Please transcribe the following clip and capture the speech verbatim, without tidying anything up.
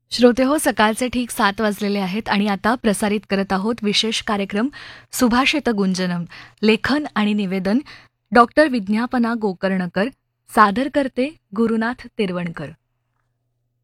श्रोते हो, सकाळचे ठीक सात वाजलेले आहेत आणि आता प्रसारित करत आहोत विशेष कार्यक्रम सुभाषित गुंजनम. लेखन आणि निवेदन डॉक्टर विज्ञापना गोकर्णकर. सादर करते गुरुनाथ तिरवणकर.